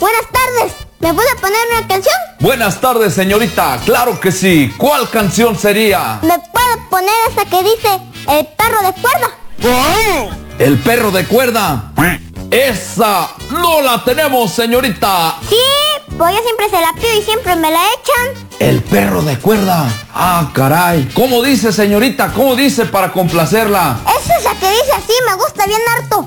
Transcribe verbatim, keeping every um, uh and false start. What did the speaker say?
Buenas tardes, ¿me puede poner una canción? Buenas tardes, señorita, claro que sí. ¿Cuál canción sería? ¿Me puede poner esa que dice El perro de cuerda? ¿El perro de cuerda? Esa no la tenemos, señorita. Sí, pues yo siempre se la pido y siempre me la echan. ¿El perro de cuerda? Ah, caray. ¿Cómo dice, señorita? ¿Cómo dice para complacerla? Es esa que dice así, me gusta bien harto.